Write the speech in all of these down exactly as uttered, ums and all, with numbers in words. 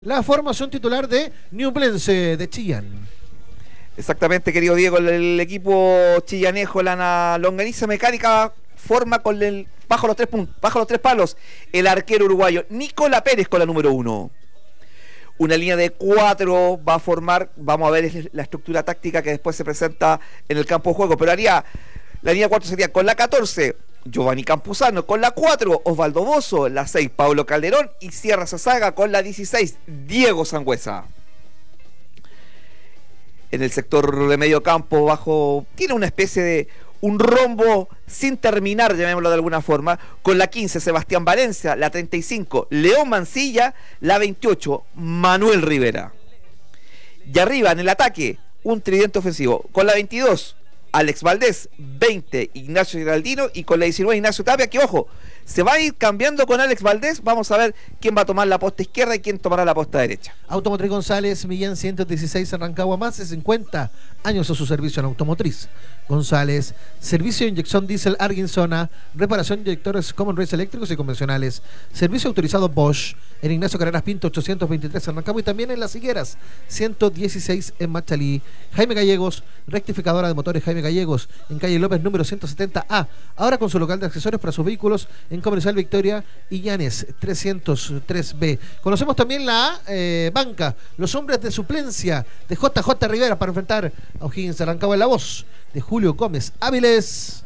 La formación titular de Ñublense de Chillán. Exactamente, querido Diego, el, el equipo chillanejo, la longaniza mecánica, forma con el bajo los tres puntos, bajo los tres palos, el arquero uruguayo Nicola Pérez con la número uno. Una línea de cuatro va a formar, vamos a ver la estructura táctica que después se presenta en el campo de juego, pero haría, la línea cuatro sería con la catorce, Giovanni Campuzano, con la cuatro, Osvaldo Bozo, la seis, Pablo Calderón, y cierra esa saga con la dieciséis, Diego Sangüesa. En el sector de medio campo, bajo, tiene una especie de un rombo sin terminar, llamémoslo de alguna forma, con la quince, Sebastián Valencia, la treinta y cinco, León Mancilla, la veintiocho, Manuel Rivera. Y arriba, en el ataque, un tridente ofensivo, con la veintidós, Alex Valdés, veinte, Ignacio Giraldino, y con la diecinueve, Ignacio Tapia, que ojo, se va a ir cambiando con Alex Valdés. Vamos a ver quién va a tomar la posta izquierda y quién tomará la posta derecha. Automotriz González, Millán ciento dieciséis en Rancagua, más de cincuenta años a su servicio en automotriz. González, servicio de inyección diésel Arginsona, reparación de inyectores Common Race eléctricos y convencionales, servicio autorizado Bosch, en Ignacio Carreras Pinto ochocientos veintitrés en Rancagua y también en Las Higueras, ciento dieciséis en Machalí. Jaime Gallegos, rectificadora de motores Jaime Gallegos, en calle López número ciento setenta A, ahora con su local de accesorios para sus vehículos en Comercial Victoria y Llanes trescientos tres B. Conocemos también la eh, banca, los hombres de suplencia de J J Rivera para enfrentar a O'Higgins de Rancagua, en la voz de Julio Gómez Áviles.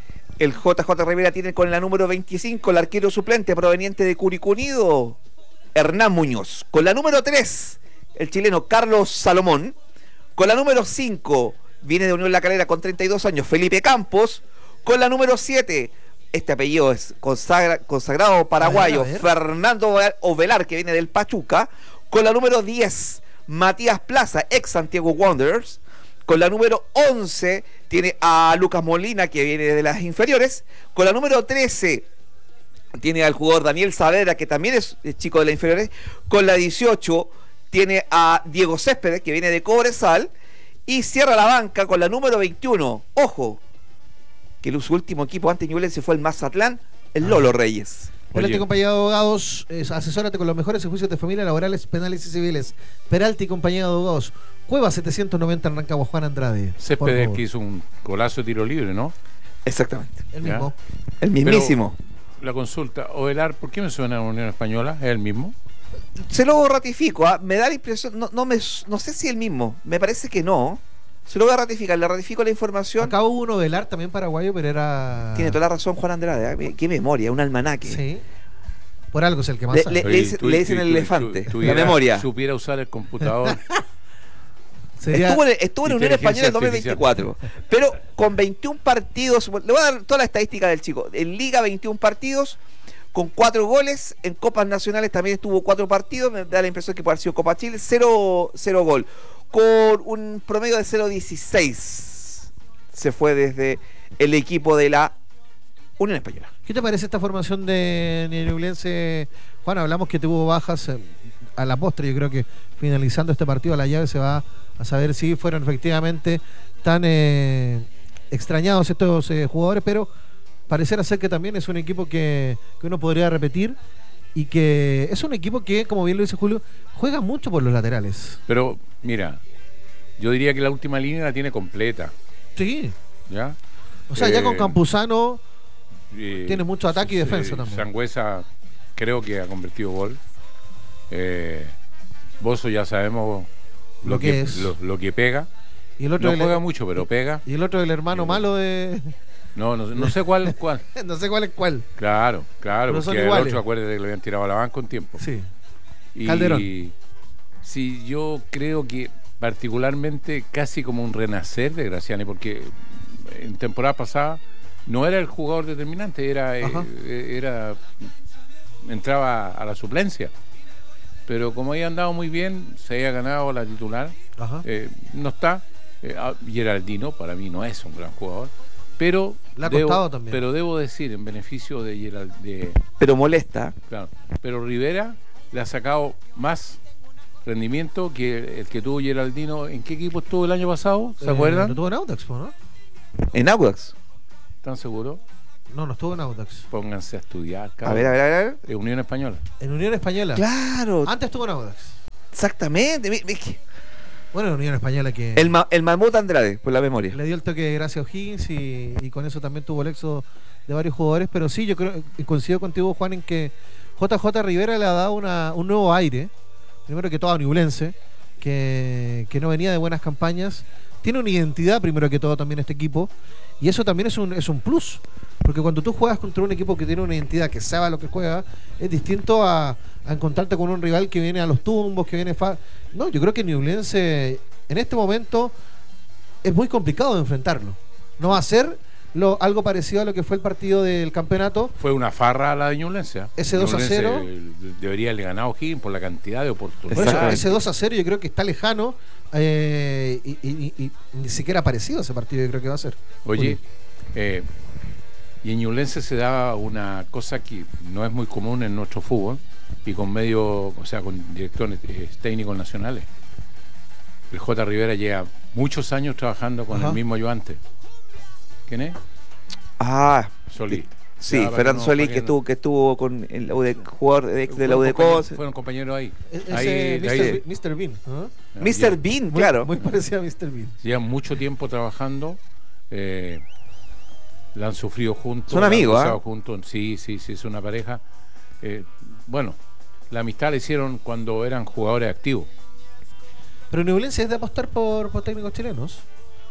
El J J Rivera tiene con la número veinticinco el arquero suplente proveniente de Curicó Unido, Hernán Muñoz. Con la número tres, el chileno Carlos Salomón. Con la número cinco, viene de Unión La Calera con treinta y dos años, Felipe Campos. Con la número siete, este apellido es consagra, consagrado paraguayo, a ver, a ver. Fernando Ovelar, que viene del Pachuca. Con la número diez, Matías Plaza, ex Santiago Wanderers. Con la número once, tiene a Lucas Molina, que viene de las inferiores. Con la número trece, tiene al jugador Daniel Saavedra, que también es chico de las inferiores. Con la dieciocho, tiene a Diego Céspedes, que viene de Cobresal. Y cierra la banca con la número veintiuno. Ojo, que su último equipo ante Ñublense fue el Mazatlán, el ah. Lolo Reyes. Peralta y compañía de abogados, eh, asesórate con los mejores juicios de familia, laborales, penales y civiles. Peralta y compañía de abogados, Cueva setecientos noventa en Rancagua, Juan Andrade. Céspedes, que hizo un golazo de tiro libre, ¿no? Exactamente. El mismo. ¿Ya? El mismísimo. Pero la consulta, Ovelar, ¿por qué me suena a Unión Española? ¿Es el mismo? Se lo ratifico, ¿eh? Me da la impresión, no, no, me, no sé si es el mismo, me parece que no. Se lo voy a ratificar, le ratifico la información. Acá hubo uno Velar también paraguayo, pero era... Tiene toda la razón Juan Andrade, ¿eh? Qué memoria, un almanaque. Sí. Por algo es el que más le, sabe. le, le, dice, le dicen el elefante, tu, tu, tu la memoria. Supiera usar el computador. Sería estuvo en, estuvo en Unión Española en dos mil veinticuatro, pero con veintiún partidos, le voy a dar toda la estadística del chico. En Liga veintiún partidos, con cuatro goles, en Copas Nacionales también estuvo cuatro partidos, me da la impresión que puede haber sido Copa Chile, cero, cero gol. Con un promedio de cero punto dieciséis se fue desde el equipo de la Unión Española. ¿Qué te parece esta formación de Ñublense, Juan? Hablamos que tuvo bajas eh, a la postre. Yo creo que finalizando este partido a la llave se va a saber si fueron efectivamente tan eh, extrañados estos eh, jugadores, pero parecerá ser que también es un equipo que, que uno podría repetir y que es un equipo que, como bien lo dice Julio, juega mucho por los laterales. Pero mira, yo diría que la última línea la tiene completa. Sí. ¿Ya? O sea, eh, ya con Campuzano eh, tiene mucho ataque y eh, defensa también. Sangüesa creo que ha convertido gol. Eh, Bozo ya sabemos lo, lo que, que es. Lo, lo que pega. Y el otro no juega el, mucho, pero pega. Y el otro el hermano y, malo de... No, no, no sé cuál cuál. No sé cuál es cuál. Claro, claro, pero porque el otro, acuérdate que lo habían tirado a la banca un tiempo. Sí. Y Calderón. Sí, yo creo que particularmente casi como un renacer de Graciani, porque en temporada pasada no era el jugador determinante, era eh, era entraba a la suplencia. Pero como había andado muy bien, se había ganado la titular. Eh, no está. Eh, Giraldino para mí no es un gran jugador. Pero le ha costado debo, también. Pero debo decir, en beneficio de Gerald, de pero molesta. Claro. Pero Rivera le ha sacado más rendimiento que el que tuvo Geraldino. ¿En qué equipo estuvo el año pasado? ¿Se eh, acuerdan? Lo tuvo en Audax, ¿no? En Audax. ¿Están seguros? No, no estuvo en Audax. Pónganse a estudiar, cabrón. A ver, a ver, a ver. En Unión Española. En Unión Española. Claro. Antes estuvo en Audax. Exactamente. mi- mi- que- Bueno, la Unión Española que El, ma- el Mamut Andrade, por la memoria. le dio el toque de gracia a O'Higgins y, y con eso también tuvo el éxodo de varios jugadores, pero sí, yo creo, y coincido contigo, Juan, en que J J Rivera le ha dado una, un nuevo aire, primero que todo a Ñublense, que, que no venía de buenas campañas, tiene una identidad primero que todo también este equipo, y eso también es un, es un plus, porque cuando tú juegas contra un equipo que tiene una identidad, que sabe a lo que juega, es distinto a, a encontrarte con un rival que viene a los tumbos, que viene... Fa... No, yo creo que Ñublense en este momento es muy complicado de enfrentarlo. No va a ser lo, algo parecido a lo que fue el partido del campeonato. Fue una farra a la de Ñublense. ¿eh? Ese dos a cero. Ñublense debería haber ganado O'Higgins por la cantidad de Por eso, oportunidades. ese dos a cero yo creo que está lejano eh, y, y- y- y ni siquiera parecido a ese partido yo creo que va a ser. Oye, eh, y en Ñublense se da una cosa que no es muy común en nuestro fútbol y con medio, o sea, con directores eh, técnicos nacionales. El J. Rivera lleva muchos años trabajando con Ajá. el mismo ayudante. ¿Quién es? Ah, Solís. sí, Ya, para Fernando no- Solís, para que no- estuvo, que estuvo con el U D jugador ex de la fueron U D C O compañeros- S. Fueron compañeros ahí. E- Ese Ahí- de mister ahí- Bean- mister Bean, ¿no? mister ya- Bean, Muy- claro. Muy parecido a mister Bean. Llevan mucho tiempo trabajando. Eh, la han sufrido juntos. Son la han amigos, gozado ¿ah? juntos. Sí, sí, sí, es una pareja. Eh, bueno, la amistad la hicieron cuando eran jugadores activos. Pero Ñublense es de apostar por, por técnicos chilenos.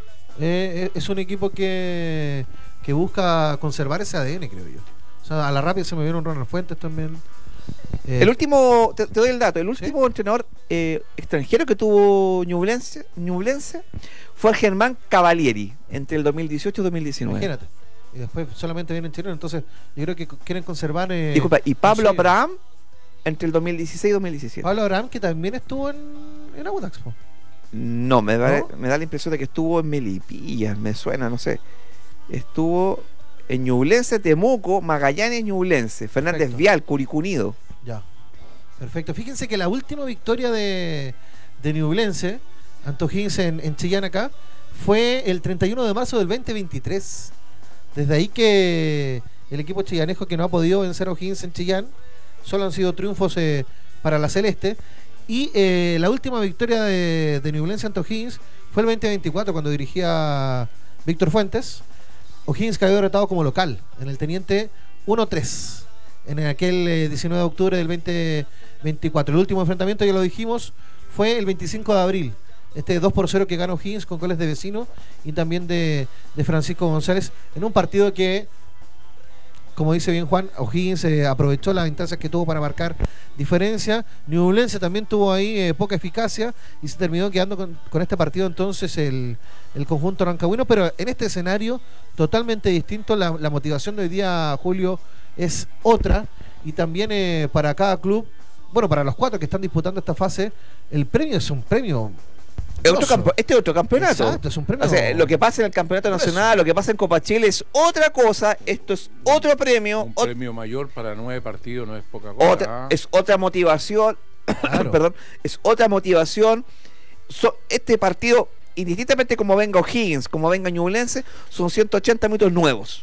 Eh, es un equipo que, que busca conservar ese A D N, creo yo. O sea, a la rápida se me vieron Ronald Fuentes también. Eh, El último, te, te doy el dato, el último ¿Sí? entrenador eh, extranjero que tuvo Ñublense, Ñublense fue Germán Cavalieri entre el dos mil dieciocho y dos mil diecinueve. Imagínate. Y después solamente vienen chilenos. Entonces, yo creo que co- quieren conservar. Eh, Disculpa, y Pablo sí. Abraham entre el dos mil dieciséis y dos mil diecisiete. Pablo Abraham, que también estuvo en, en Audax. Po. No, me da, ¿No? me da la impresión de que estuvo en Melipilla, me suena, no sé. Estuvo en Ñublense, Temuco, Magallanes, Ñublense, Fernández Perfecto. Vial, Curicunido. Ya. Perfecto. Fíjense que la última victoria de, de Ñublense, ante O'Higgins en, en Chillán acá, fue el treinta y uno de marzo del veinte veintitrés. Desde ahí que el equipo chillanejo que no ha podido vencer a O'Higgins en Chillán, solo han sido triunfos eh, para la Celeste. Y eh, la última victoria de, de Ñublense ante O'Higgins fue el veinte veinticuatro cuando dirigía Víctor Fuentes. O'Higgins cayó derrotado como local en el Teniente uno tres en aquel eh, diecinueve de octubre del veinte veinticuatro. El último enfrentamiento, ya lo dijimos, fue el veinticinco de abril. Este dos por cero que ganó O'Higgins con goles de Vecino y también de, de Francisco González en un partido que, como dice bien Juan, O'Higgins eh, aprovechó las instancias que tuvo para marcar diferencia. Ñublense también tuvo ahí eh, poca eficacia y se terminó quedando con, con este partido entonces el, el conjunto rancagüino, pero en este escenario totalmente distinto. La, la motivación de hoy día, Julio, es otra, y también eh, para cada club, bueno, para los cuatro que están disputando esta fase, el premio es un premio. Es otro grosso. campo- este es otro campeonato. Exacto, es un premio. O sea, lo que pasa en el campeonato Por eso. nacional, lo que pasa en Copa Chile es otra cosa. Esto es otro premio, Un ot- premio mayor para nueve partidos no es poca cosa. otra, ¿ah? es otra motivación. Claro. Perdón, es otra motivación. So- este partido, indistintamente como venga O'Higgins, como venga Ñublense, son ciento ochenta minutos nuevos.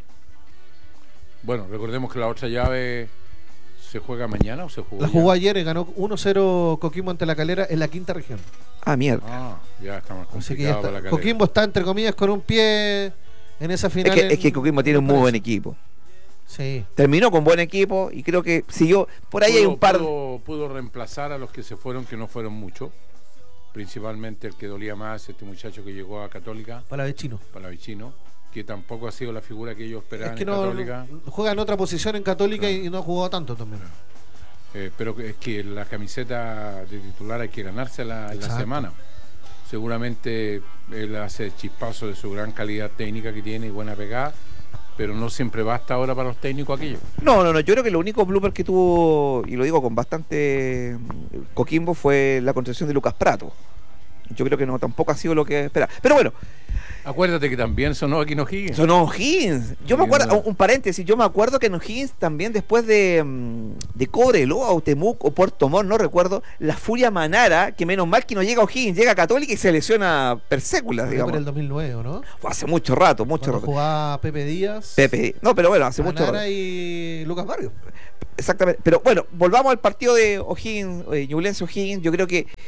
Bueno, recordemos que la otra llave se juega mañana o se jugó. La ya? jugó ayer y ganó uno cero Coquimbo ante la Calera en la quinta región. Ah, mierda. Ah, ya está más Así que ya complicado para la está. Calera. Coquimbo está, entre comillas, con un pie en esa Es final. que, en- es que Coquimbo tiene un muy en buen París. equipo. Sí. Terminó con buen equipo y creo que siguió. Por ahí pudo, hay un par. Pudo, pudo reemplazar a los que se fueron, que no fueron muchos. Principalmente el que dolía más, este muchacho que llegó a Católica, Palavecino. Palavicino, que tampoco ha sido la figura que ellos Es esperaban que en no, Católica. no- juega en otra posición en Católica y, y no ha jugado tanto también. Eh, pero que- es que la camiseta de titular hay que ganársela en la Exacto. semana. Seguramente él hace chispazo de su gran calidad técnica que tiene y buena pegada, pero no siempre basta ahora para los técnicos aquello. No, no, no. Yo creo que lo único blooper que tuvo, y lo digo con bastante mm, Coquimbo, fue la contratación de Lucas Prato. Yo creo que no, tampoco ha sido lo que esperaba. Pero bueno, Acuérdate que también sonó aquí en O'Higgins. son O'Higgins. Yo me Sí, acuerdo, no. un paréntesis, yo me acuerdo que en O'Higgins también después de, mm, de Cobreloa o Temuco o Puerto Montt, no recuerdo, la Furia Manara, que menos mal que no llega a O'Higgins, llega a Católica y se lesiona per sécula, Fue digamos. por el dos mil nueve, ¿o no? Fue hace mucho rato, mucho Cuando rato. jugaba Pepe Díaz, Pepe, no, pero bueno, hace mucho rato. Manara y Lucas Barrio. Exactamente. Pero bueno, volvamos al partido de O'Higgins, eh, Ñublense O'Higgins. Yo creo que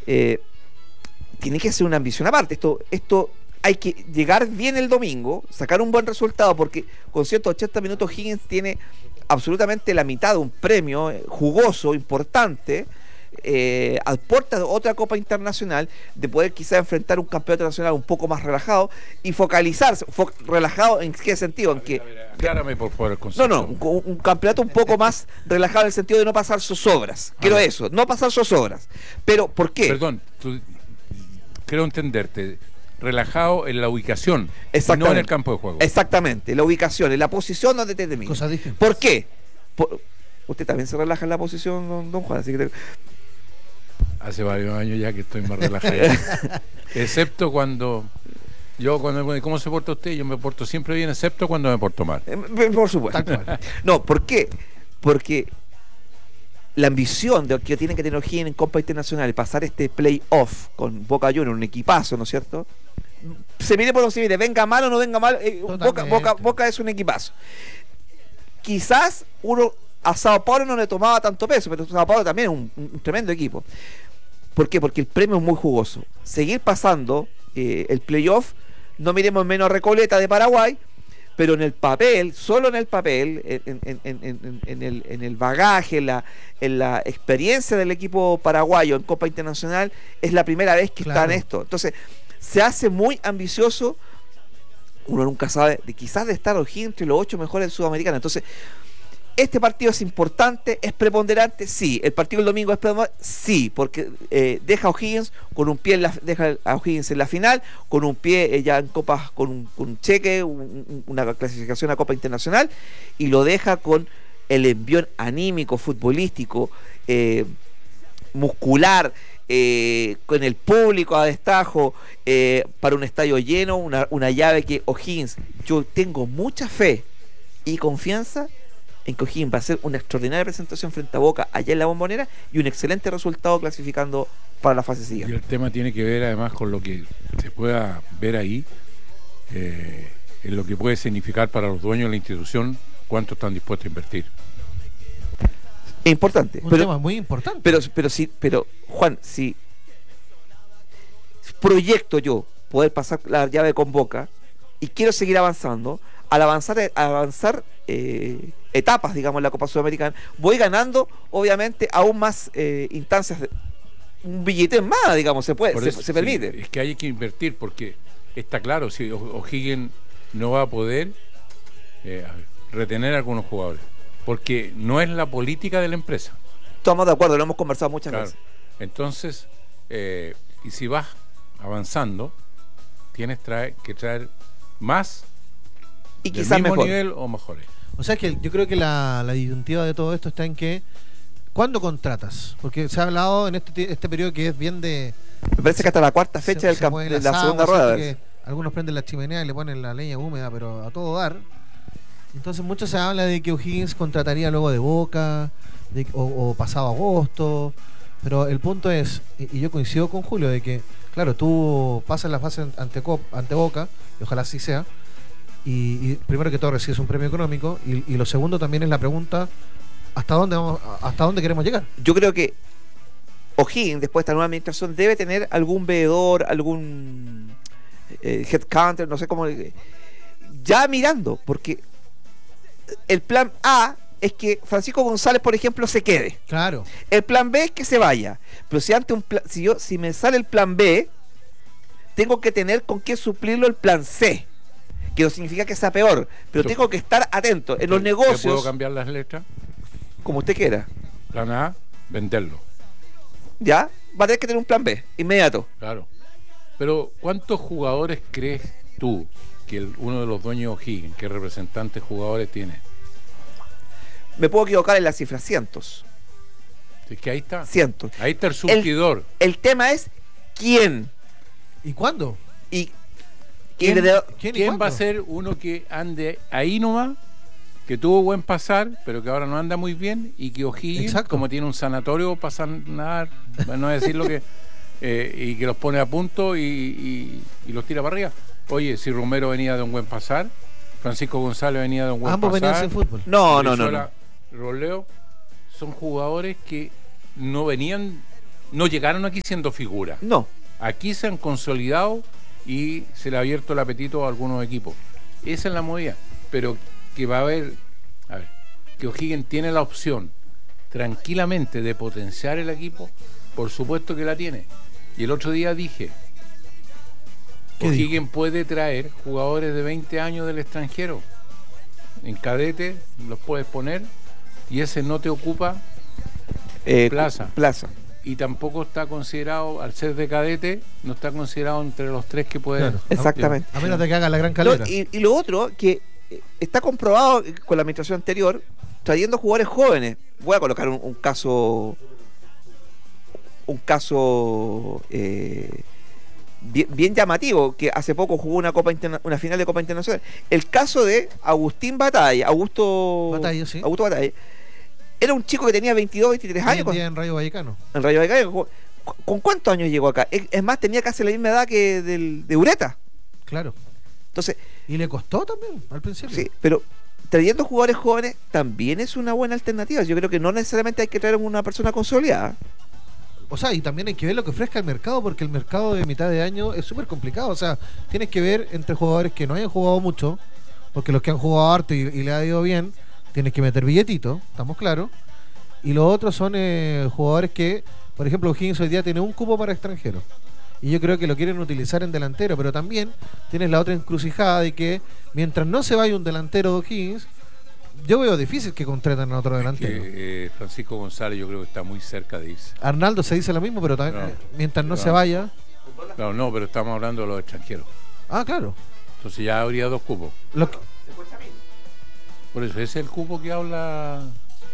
eh, tiene que ser una ambición aparte. Esto, esto hay que llegar bien el domingo, sacar un buen resultado, porque con ciento ochenta minutos Higgins tiene absolutamente la mitad de un premio eh, jugoso, importante, eh, aporta otra Copa Internacional, de poder quizá enfrentar un campeonato nacional un poco más relajado y focalizarse. Fo relajado ¿en qué sentido? En que, aclárame por favor el concepto. No, no, un, un campeonato un poco más relajado en el sentido de no pasar zozobras. Quiero ah, eso, no pasar zozobras. Pero, ¿por qué? Perdón, tú, creo entenderte. Relajado en la ubicación, no en el campo de juego. Exactamente, la ubicación, en la posición donde te termina. ¿Por qué? Por, usted también se relaja en la posición, don, don Juan, así que te... Hace varios años ya que estoy más relajado. Excepto cuando... Yo, cuando me ¿cómo se porta usted? Yo me porto siempre bien, excepto cuando me porto mal. Eh, por supuesto. No, ¿por qué? Porque la ambición de que tienen que tener O'Higgins en Copa Internacional y pasar este play-off con Boca Juniors, un equipazo, ¿no es cierto? Se mire por donde se mire, venga mal o no venga mal, eh, Boca, Boca, Boca es un equipazo. Quizás uno a Sao Paulo no le tomaba tanto peso, pero Sao Paulo también es un, un tremendo equipo. ¿Por qué? Porque el premio es muy jugoso. Seguir pasando eh, el playoff, no miremos menos a Recoleta de Paraguay, pero en el papel, solo en el papel, en, en, en, en, en, el, en el bagaje, en la, en la experiencia del equipo paraguayo en Copa Internacional, es la primera vez que claro. está en esto. Entonces, se hace muy ambicioso, uno nunca sabe, de quizás de estar O'Higgins entre los ocho mejores sudamericanos. Entonces, este partido es importante, es preponderante, sí. El partido del domingo es preponderante, sí, porque eh, deja a O'Higgins con un pie en la, deja a O'Higgins en la final, con un pie eh, ya en copas, con un, con un cheque, un, una clasificación a Copa Internacional, y lo deja con el envión anímico, futbolístico, eh, muscular, eh, con el público a destajo, eh, para un estadio lleno, una, una llave que O'Higgins, yo tengo mucha fe y confianza en que O'Higgins va a hacer una extraordinaria presentación frente a Boca allá en la Bombonera y un excelente resultado clasificando para la fase siguiente. Y el tema tiene que ver además con lo que se pueda ver ahí, eh, en lo que puede significar para los dueños de la institución, cuánto están dispuestos a invertir. Es importante. Un pero, tema muy importante. Pero, pero, sí, pero Juan, si proyecto yo poder pasar la llave con Boca y quiero seguir avanzando, al avanzar, al avanzar eh, etapas, digamos, en la Copa Sudamericana, voy ganando, obviamente, aún más eh, instancias, de, un billete más, digamos, se puede, eso, se, se permite. Sí, es que hay que invertir, porque está claro, si O'Higgins no va a poder eh, retener a algunos jugadores, porque no es la política de la empresa. Estamos de acuerdo, lo hemos conversado muchas claro. veces. Entonces, eh, y si vas avanzando, tienes traer, que traer más y del quizás mismo mejor. nivel o mejores. O sea que yo creo que la, la disyuntiva de todo esto está en que ¿cuándo contratas? Porque se ha hablado en este este periodo que es bien de... Me parece que hasta la cuarta fecha se, del camp- de la asado, segunda rueda. Que algunos prenden la chimenea y le ponen la leña húmeda, pero a todo dar. Entonces mucho se habla de que O'Higgins contrataría luego de Boca, de, o, o pasado agosto, pero el punto es, y, y yo coincido con Julio, de que, claro, tú pasas la fase ante, Cop, ante Boca, y ojalá así sea, y, y primero que todo recibes un premio económico, y, y lo segundo también es la pregunta, ¿hasta dónde vamos, hasta dónde queremos llegar? Yo creo que O'Higgins, después de esta nueva administración, debe tener algún veedor, algún eh, headcounter, no sé cómo, ya mirando, porque el plan A es que Francisco González, por ejemplo, se quede. Claro. El plan B es que se vaya. Pero si ante un plan, si yo, si me sale el plan B, tengo que tener con qué suplirlo el plan C. Que no significa que sea peor, pero tengo que estar atento. En los negocios. ¿Puedo cambiar las letras? Como usted quiera. Plan A, venderlo. Ya, va a tener que tener un plan B, inmediato. Claro. Pero, ¿cuántos jugadores crees tú que el, uno de los dueños de O'Higgins, qué representantes jugadores tiene? Me puedo equivocar en la cifra, cientos. Es que ahí está. Cientos. Ahí está el surtidor. El, el tema es quién. ¿Y cuándo? Y ¿Quién, y de, ¿quién, ¿quién va a ser uno que ande ahí nomás, que tuvo buen pasar, pero que ahora no anda muy bien, y que O'Higgins, como tiene un sanatorio para sanar, no decir lo que, eh, y que los pone a punto y, y, y los tira para arriba? Oye, si Romero venía de un buen pasar, Francisco González venía de un buen Ambos pasar. Ambos venían sin fútbol. No, no, no, no. Roleo, son jugadores que no venían no llegaron aquí siendo figuras. No. Aquí se han consolidado y se le ha abierto el apetito a algunos equipos. Esa es la movida. Pero que va a haber, a ver, que O'Higgins tiene la opción tranquilamente de potenciar el equipo, por supuesto que la tiene. Y el otro día dije, O'Higgins puede traer jugadores de veinte años del extranjero. En cadete los puedes poner y ese no te ocupa Eh, plaza. Plaza. Y tampoco está considerado, al ser de cadete, no está considerado entre los tres que pueden. Claro. Exactamente. A menos de que haga la gran No, calera. y, y lo otro, que eh, está comprobado con la administración anterior, trayendo jugadores jóvenes. Voy a colocar un, un caso. Un caso. Eh, bien, bien llamativo, que hace poco jugó una Copa Interna- una final de Copa Internacional. El caso de Agustín Batalla, Augusto Batalla, sí. Augusto Batalla. Era un chico que tenía veintidós, veintitrés Hoy años en con, día en Rayo Vallecano. en Rayo Vallecano. ¿Con, con cuántos años llegó acá? Es, es más, tenía casi la misma edad que del, de Ureta. Claro. Entonces, Y le costó también al principio. sí, pero trayendo jugadores jóvenes también es una buena alternativa. Yo creo que no necesariamente hay que traer a una persona consolidada. O sea, y también hay que ver lo que ofrezca el mercado, porque el mercado de mitad de año es súper complicado. O sea, tienes que ver entre jugadores que no hayan jugado mucho, porque los que han jugado harto y, y le ha ido bien, tienes que meter billetito, estamos claros. Y los otros son eh, jugadores que, por ejemplo, O'Higgins hoy día tiene un cupo para extranjeros. Y yo creo que lo quieren utilizar en delantero, pero también tienes la otra encrucijada de que mientras no se vaya un delantero de O'Higgins, yo veo difícil que contraten a otro delantero. Que, eh, Francisco González yo creo que está muy cerca de irse. Arnaldo se dice lo mismo, pero también, No, eh, mientras no, no. se vaya... No, no, pero estamos hablando de los extranjeros. Ah, claro. Entonces ya habría dos cupos. Lo que- Por eso, ese es el cupo que habla.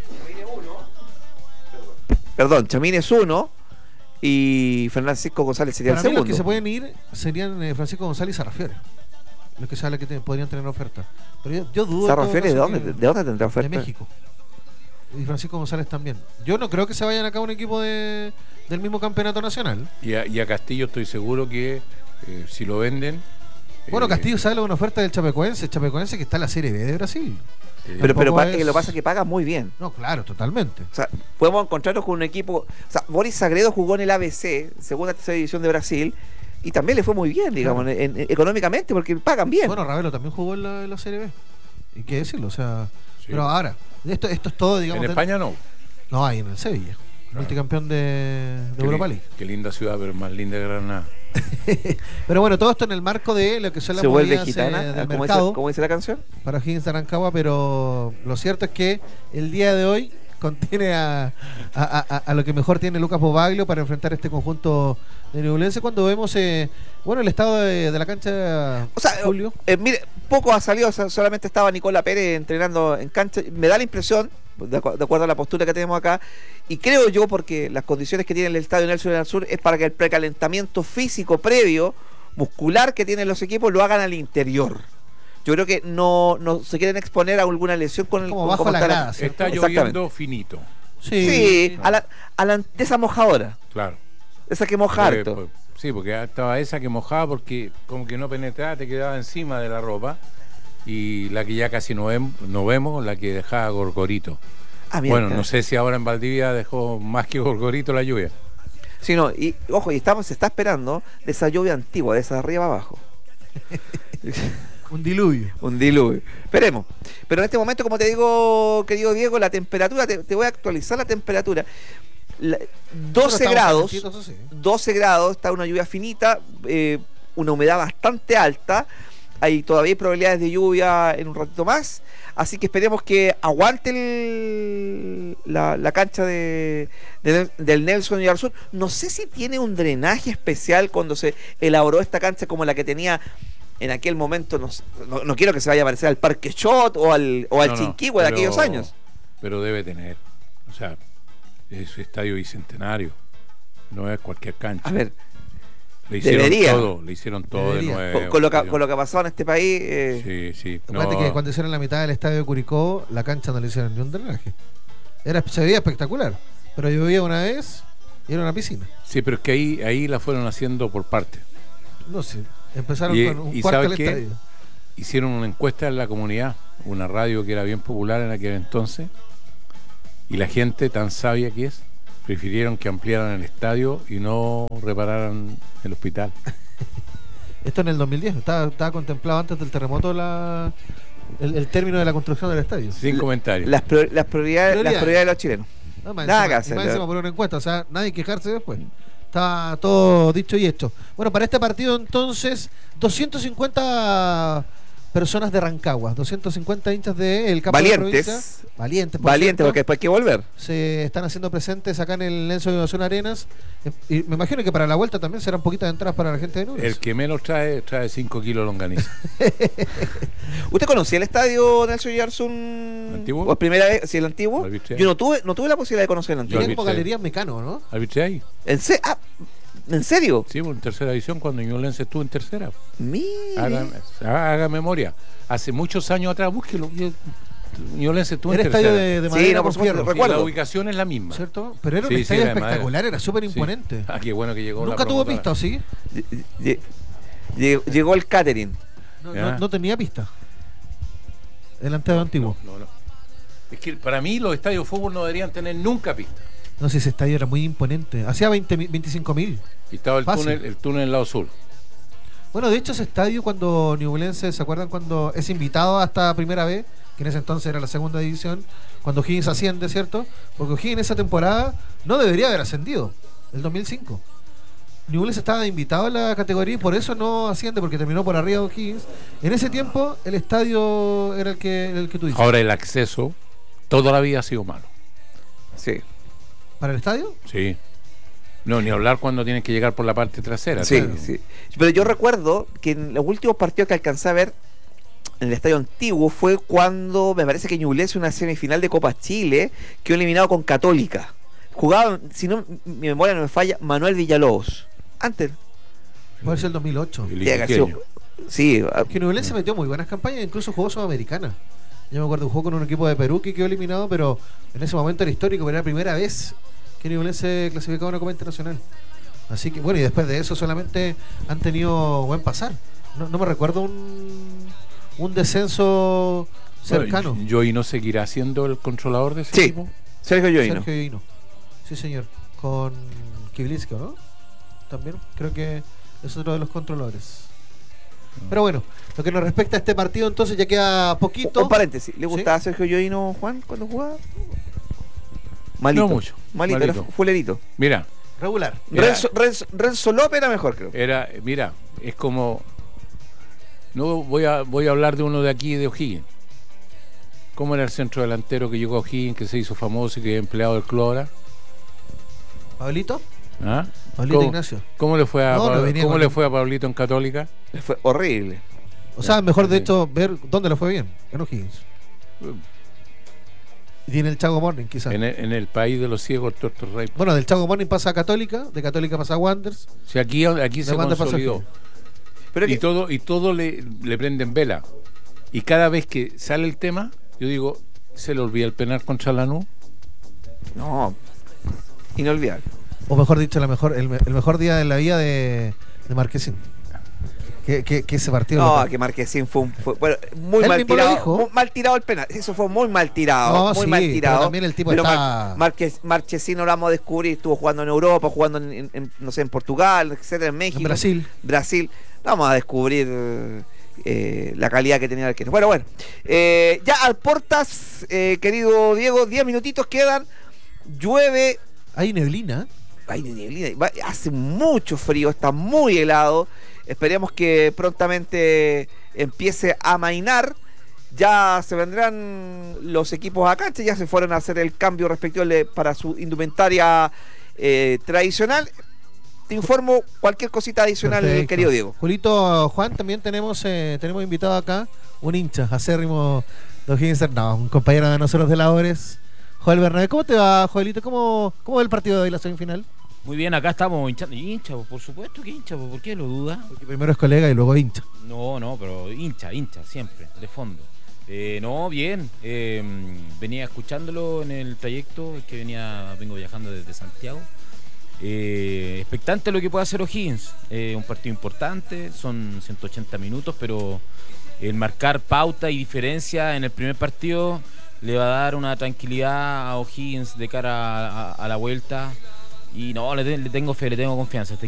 Perdón, Chamín es uno y Francisco González sería para el mí los segundo. que se pueden ir serían eh, Francisco González y Sarrafiore. Los que sale que te- podrían tener oferta. Pero yo, yo dudo... en todo ¿Sarrafiore de caso dónde? que- ¿De dónde tendrá De oferta? México. Y Francisco González también. Yo no creo que se vayan acá a un equipo de, del mismo campeonato nacional. Y a, y a Castillo estoy seguro que eh, si lo venden. Bueno, eh, Castillo sale una oferta del Chapecoense, el Chapecoense que está en la Serie B de Brasil. eh, Pero, pero Tampoco pa- es- eh, lo que pasa es que paga muy bien. No, claro, totalmente. O sea, podemos encontrarnos con un equipo. O sea, Boris Sagredo jugó en el A B C, segunda tercera división de Brasil, y también le fue muy bien, digamos, Claro. en- en- económicamente, porque pagan bien. Bueno, Ravelo también jugó en la, en la Serie B. ¿Y qué decirlo? O sea, Sí. pero ahora, esto, esto es todo, digamos. en de- España no. No, ahí en el Sevilla. Multicampeón de, de Qué Europa li- League. Qué linda ciudad, pero más linda que Granada. Pero bueno, todo esto en el marco de lo que son las Se vuelve movidas, gitana, eh, del como dice, mercado como dice la canción. para O'Higgins de Rancagua, pero lo cierto es que el día de hoy contiene a, a, a- a lo que mejor tiene Lucas Bobaglio para enfrentar este conjunto de Ñublense cuando vemos eh, bueno el estado de, de la cancha, O sea, Julio. eh, mire, poco ha salido, o sea, solamente estaba Nicola Pérez entrenando en cancha. Me da la impresión, de, acu- de acuerdo a la postura que tenemos acá, y creo yo, porque las condiciones que tiene el estadio Nelson del Sur es para que el precalentamiento físico previo, muscular que tienen los equipos, lo hagan al interior. Yo creo que no, no se quieren exponer a alguna lesión con el Como con bajo cómo la está grada, ¿cierto? Está Exactamente. lloviendo finito. Sí, a la, a la- de esa mojadora, Claro. esa que moja Porque, harto. pues, sí, porque estaba esa que mojaba porque como que no penetraba, te quedaba encima de la ropa. Y la que ya casi no, vem- no vemos, la que dejaba gorgorito. Ah, mira, Bueno, claro. no sé si ahora en Valdivia dejó más que gorgorito la lluvia. Sí, no, y ojo, y estamos, se está esperando de esa lluvia antigua, de esa de arriba abajo. Un diluvio. Un diluvio. Esperemos. Pero en este momento, como te digo, querido Diego, la temperatura, te, te voy a actualizar la temperatura. La- doce Nosotros estamos grados, calentitos, eso sí. doce grados, está una lluvia finita, eh, una humedad bastante alta. Hay todavía hay probabilidades de lluvia en un ratito más. Así que esperemos que aguante el- la, la cancha de, de- del Nelson y Sur. No sé si tiene un drenaje especial cuando se elaboró esta cancha como la que tenía en aquel momento. No, sé, no- no quiero que se vaya a parecer al Parque Shot o al, o al No, no, Chinquihue de pero- aquellos años. Pero debe tener. O sea, es estadio bicentenario. No es cualquier cancha. A ver, Le hicieron debería. todo, le hicieron todo Debería. de nuevo. con, con lo que, con lo que ha pasado en este país, eh, Sí, sí. Acuérdate No, que cuando hicieron la mitad del estadio de Curicó, la cancha no le hicieron ni un drenaje. Era, se veía espectacular, pero llovía una vez y era una piscina. sí, pero es que ahí, ahí la fueron haciendo por parte. No sé, empezaron Y- con un y cuarto del ¿sabes qué? estadio. Hicieron una encuesta en la comunidad, una radio que era bien popular en aquel entonces, y la gente tan sabia que es, prefirieron que ampliaran el estadio y no repararan el hospital. Esto en el dos mil diez, estaba, estaba contemplado antes del terremoto la, el, el término de la construcción del estadio. Sin La- comentarios. Las, prior- las, prioridades, las Prioridades. prioridades de los chilenos. No, más Nada encima, que hacer, y más la- encima por una encuesta, o sea, nadie quejarse después. Está todo dicho y hecho. Bueno, para este partido entonces, doscientas cincuenta personas de Rancagua, doscientos cincuenta hinchas del campo de Valientes. provincia. Valientes, por Valiente, cierto. porque después hay que volver. Se están haciendo presentes acá en el Nelson Innovación Arenas. Eh, Y me imagino que para la vuelta también serán poquitas entradas para la gente de Nunes. El que menos trae, trae cinco kilos de longaniza. ¿Usted conocía el estadio Nelson Yarsun? ¿Antiguo? ¿O primera vez? ¿Sí, el antiguo? Lo arbitré. Yo no tuve, no tuve la posibilidad de conocer el antiguo. Tiene como arbitré. galerías Mecano, ¿no? ¿Arbitré ahí? ¿En, se- ah, ¿En serio? Sí, pues, en tercera división cuando Ñublense estuvo en tercera. Mire. Haga, haga memoria. Hace muchos años atrás, búsquelo. Yo- Ñublense estuvo en Era tercera. estadio de, de Sí, madera no, por con supuesto, fierro, Y recuerdo. la ubicación es la misma. ¿cierto? Pero era un Sí, sí, estadio era de madera. espectacular, era súper Sí. imponente. Ah, qué bueno que llegó la Nunca tuvo promotora. pista, ¿o sí? Lle- lle- lle- Llegó el catering. No, Ya. no- no tenía pista. El estadio antiguo. No, no. Es que para mí los estadios de fútbol no deberían tener nunca pista. No sé, ese estadio era muy imponente. Hacía veinte, mi- veinticinco mil. Y estaba el Fácil. túnel, el túnel del lado sur. Bueno, de hecho ese estadio cuando Ñublense, ¿se acuerdan cuando es invitado hasta primera vez? Que en ese entonces era la segunda división, cuando O'Higgins asciende, ¿cierto? Porque O'Higgins esa temporada no debería haber ascendido, el dos mil cinco. Ñublense estaba invitado a la categoría y por eso no asciende, porque terminó por arriba de O'Higgins. En ese tiempo el estadio era el que, el que tú dices. Ahora el acceso toda la vida ha sido malo. Sí. ¿Para el estadio? Sí. No, ni hablar cuando tienen que llegar por la parte trasera. Sí, claro. sí. Pero yo recuerdo que en los últimos partidos que alcancé a ver en el estadio antiguo fue cuando me parece que Ñublense, una semifinal de Copa Chile, quedó eliminado con Católica. Jugaba, si no mi memoria no me falla, Manuel Villalobos. Antes. Puede ser el dos mil ocho. El Tiene que haber sido- iquiqueño. Sí, ah, Que Ñublense metió muy buenas campañas, incluso jugó Sudamericana. Yo me acuerdo, jugó con un equipo de Perú que quedó eliminado, pero en ese momento era histórico, pero era la primera vez que Ñublense clasificaba a una Copa Internacional. Así que, bueno, y después de eso solamente han tenido buen pasar. No, no me recuerdo un, un descenso cercano. Bueno, Joey no seguirá siendo el controlador de ese Sí. equipo. Sergio Lloino. Sergio Hino. Sí, señor. Con Kiblinski, ¿no? También creo que es otro de los controladores. Pero bueno, lo que nos respecta a este partido, entonces ya queda poquito. Un paréntesis. ¿Le ¿Sí? gustaba a Sergio Lloino, Juan, cuando jugaba? Malito. No mucho. Malito, Malito. era fulerito. Mira, Regular. Era- Renzo, Renzo- Renzo López era mejor, creo. era, mira, es como. No voy a voy a hablar de uno de aquí de O'Higgins. ¿Cómo era el centro delantero que llegó a O'Higgins, que se hizo famoso y que es empleado del club ahora? ¿Pablito? ¿Ah? Pablito ¿Cómo, Ignacio. ¿Cómo le fue a No, no Pablo- venía cómo con- le fue a Pablito en Católica? Fue horrible. O sea, mejor de Sí. hecho ver dónde le fue bien. En O'Higgins. Y tiene el Chago Morning, quizás. En el, en el país de los ciegos, el Tuerto Rey. Bueno, del Chago Morning pasa a Católica, de Católica pasa a Wanderers. Si aquí, aquí se De Wander pasa a consolidó. O'Higgins. Pero Y que, todo, y todo le, le prenden vela. Y cada vez que sale el tema, yo digo, ¿se le olvida el penal contra Lanús? no, inolvidable. O mejor dicho, la mejor, el, me- el mejor día de la vida de, de Marquesín. Que, que, que ese partido. No, lo- que Marquesín fue, un, fue- bueno, muy Él mal mismo lo tirado. dijo. Muy mal tirado el penal. Eso fue muy mal tirado. No, muy sí, mal pero tirado. también el tipo Pero está- Mar- Marques- Marchesín no lo vamos a descubrir. Estuvo jugando en Europa, jugando en, en- en, no sé, en Portugal, etcétera, en México. En Brasil. Brasil. No vamos a descubrir eh, la calidad que tenía el arquero. Bueno, bueno. Eh, ya al portas, eh, querido Diego, diez minutitos quedan. Llueve. Hay neblina. Ay, de neblina, va- hace mucho frío, está muy helado. Esperemos que prontamente empiece a amainar. Ya se vendrán los equipos a cancha, ya se fueron a hacer el cambio respectivo de- para su indumentaria eh, tradicional. Te informo cualquier cosita adicional, Perfecto. querido Diego. Julito, Juan, también tenemos eh, tenemos invitado acá un hincha acérrimo de O'Higgins. No, un compañero de nosotros de labores, Joel Bernabé. ¿Cómo te va, Joelito? ¿Cómo, cómo va el partido de hoy, la semifinal? Muy bien, acá estamos hinchando. Hincha, pues, por supuesto que hincha, pues, ¿por qué lo duda? Porque primero es colega y luego hincha. No, no, pero hincha, hincha, siempre, de fondo. Eh, no, bien. eh, venía escuchándolo en el trayecto que venía, vengo viajando desde Santiago. Eh, expectante lo que pueda hacer O'Higgins. Eh, un partido importante, son ciento ochenta minutos, pero el marcar pauta y diferencia en el primer partido le va a dar una tranquilidad a O'Higgins de cara a, a- a la vuelta. Y no, le, te- le tengo fe, le tengo confianza. Este